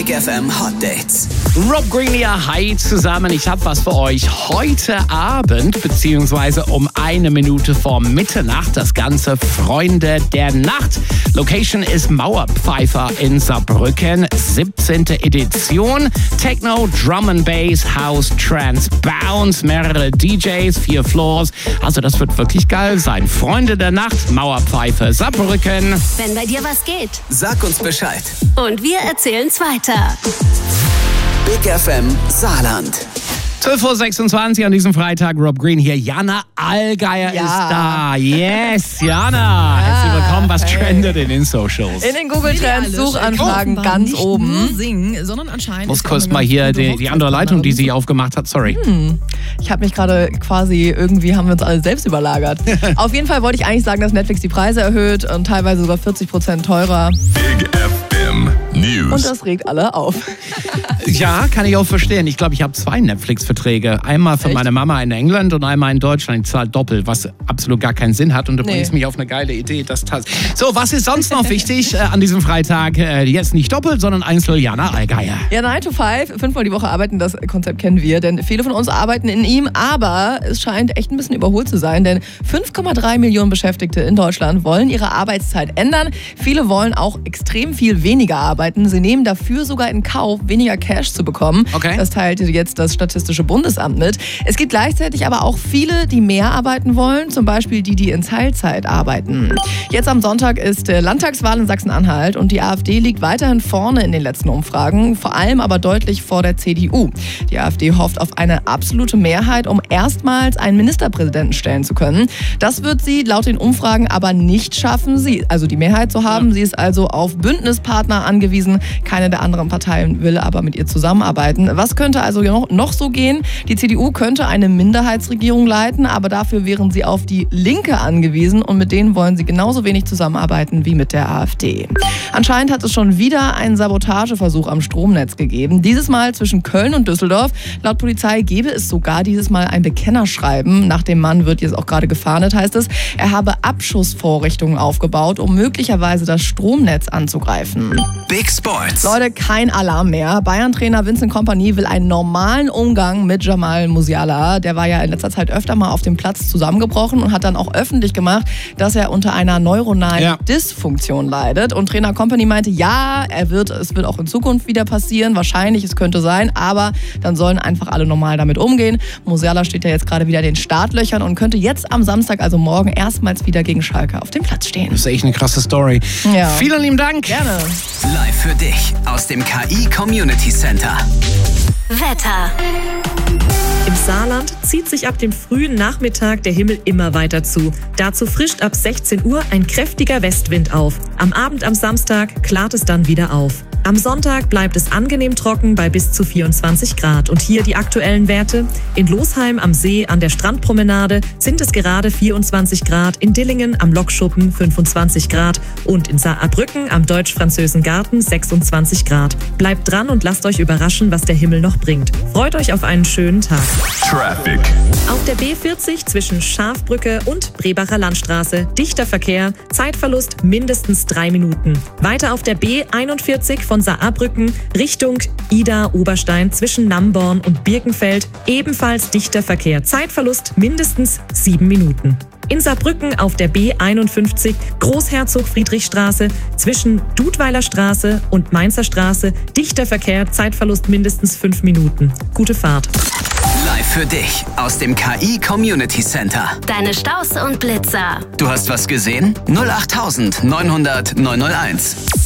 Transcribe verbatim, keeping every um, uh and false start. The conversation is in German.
Big F M Hot Dates. Rob Green hier, hi zusammen. Ich habe was für euch heute Abend, beziehungsweise um eine Minute vor Mitternacht. Das Ganze Freunde der Nacht. Location ist Mauerpfeifer in Saarbrücken. siebzehnte Edition. Techno, Drum and Bass, House, Trance, Bounce. Mehrere D Js, vier Floors. Also das wird wirklich geil sein. Freunde der Nacht, Mauerpfeife, Saarbrücken. Wenn bei dir was geht, Sag uns Bescheid. und wir erzählen's weiter. Big F M Saarland. zwölf Uhr sechsundzwanzig an diesem Freitag. Rob Green hier. Jana Allgeier Ja. ist da. Yes, Jana. Herzlich willkommen. Was trendet in den Socials? In den Google-Trends Suchanfragen Offenbar ganz nicht oben. Nur singen, sondern anscheinend. muss ist kurz auch eine mal ganz hier gute die, die andere Leitung, die sie Hochzeitsplanerin. aufgemacht hat. Sorry. Ich habe mich gerade quasi, irgendwie haben wir uns alle selbst überlagert. Auf jeden Fall wollte ich eigentlich sagen, dass Netflix die Preise erhöht und teilweise sogar vierzig Prozent teurer. Big F M News. Und das regt alle auf. Ja, kann ich auch verstehen. Ich glaube, ich habe zwei Netflix-Verträge. Einmal für Echt? meine Mama in England und einmal in Deutschland. Ich zahle doppelt, was absolut gar keinen Sinn hat. Und du Nee. bringst mich auf eine geile Idee. Das passt. So, was ist sonst noch wichtig äh, an diesem Freitag? Äh, jetzt nicht doppelt, sondern einzeln Jana Allgeier. Ja, nine to five, fünfmal die Woche arbeiten, das Konzept kennen wir, denn viele von uns arbeiten in ihm, aber es scheint echt ein bisschen überholt zu sein, denn fünf Komma drei Millionen Beschäftigte in Deutschland wollen ihre Arbeitszeit ändern. Viele wollen auch extrem viel weniger arbeiten. Sie nehmen dafür sogar in Kauf, weniger Cash zu bekommen. Okay. Das teilte jetzt das Statistische Bundesamt mit. Es gibt gleichzeitig aber auch viele, die mehr arbeiten wollen, zum Beispiel die, die in Teilzeit arbeiten. Jetzt am Sonntag ist äh, Landtagswahl in Sachsen-Anhalt und die AfD liegt weiterhin vorne in den letzten Umfragen, vor allem aber deutlich vor der C D U. Die AfD hofft auf eine absolute Mehrheit, um erstmals einen Ministerpräsidenten stellen zu können. Das wird sie laut den Umfragen aber nicht schaffen, sie, also die Mehrheit zu haben. Sie ist also auf Bündnispartner angewiesen. Keine der anderen Parteien will aber mit ihr zusammenarbeiten. Was könnte also noch, noch so gehen? Die C D U könnte eine Minderheitsregierung leiten, aber dafür wären sie auf die Linke angewiesen und mit denen wollen sie genauso wenig zusammenarbeiten wie mit der AfD. Anscheinend hat es schon wieder einen Sabotageversuch am Stromnetz gegeben. Dieses Mal zwischen Köln und Düsseldorf. Laut Polizei gäbe es sogar dieses Mal ein Bekennerschreiben. Nach dem Mann wird jetzt auch gerade gefahndet, heißt es. Er habe Abschussvorrichtungen aufgebaut, um möglicherweise das Stromnetz anzugreifen. Big Sports. Leute, kein Alarm mehr. Bayern-Trainer Vincent Kompany will einen normalen Umgang mit Jamal Musiala. Der war ja in letzter Zeit öfter mal auf dem Platz zusammengebrochen und hat dann auch öffentlich gemacht, dass er unter einer neuronalen Ja. Dysfunktion leidet. Und Trainer Kompany meinte, ja, er wird, es wird auch in Zukunft wieder passieren. Wahrscheinlich, es könnte sein, aber dann sollen einfach alle normal damit umgehen. Musiala steht ja jetzt gerade wieder in den Startlöchern und könnte jetzt am Samstag, also morgen, erstmals wieder gegen Schalke auf dem Platz stehen. Das ist echt eine krasse Story. Ja. Vielen lieben Dank. Gerne. Live für dich aus dem K I Community Center. Wetter. Im Saarland zieht sich ab dem frühen Nachmittag der Himmel immer weiter zu. Dazu frischt ab sechzehn Uhr ein kräftiger Westwind auf. Am Abend am Samstag klart es dann wieder auf. Am Sonntag bleibt es angenehm trocken bei bis zu vierundzwanzig Grad. Und hier die aktuellen Werte. In Losheim am See an der Strandpromenade sind es gerade vierundzwanzig Grad, in Dillingen am Lokschuppen fünfundzwanzig Grad und in Saarbrücken am Deutsch-Französischen Garten sechsundzwanzig Grad. Bleibt dran und lasst euch überraschen, was der Himmel noch bringt. Freut euch auf einen schönen Tag. Traffic. Auf der B vierzig zwischen Schafbrücke und Brebacher Landstraße dichter Verkehr, Zeitverlust mindestens drei Minuten. Weiter auf der B einundvierzig von Saarbrücken Richtung Ida-Oberstein zwischen Namborn und Birkenfeld ebenfalls dichter Verkehr, Zeitverlust mindestens sieben Minuten. In Saarbrücken auf der B einundfünfzig Großherzog-Friedrich-Straße zwischen Dudweiler Straße und Mainzer Straße dichter Verkehr, Zeitverlust mindestens fünf Minuten. Gute Fahrt. Live für dich aus dem K I Community Center. Deine Staus und Blitzer. Du hast was gesehen? null acht neunhundert neunhunderteins.